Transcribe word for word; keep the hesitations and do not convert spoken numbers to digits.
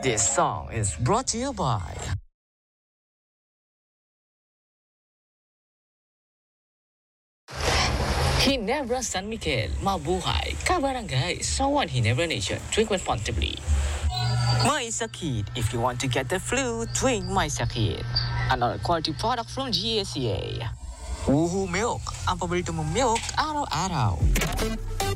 This song is brought to you by Ginebra San Miguel, mabuhay, kabarangay, Sawan Ginebra Nation, drink responsibly. My Sakit, if you want to get the flu, drink My Sakit. Another quality product from G A C A. Woohoo Milk, ang paborito mong milk, araw-araw.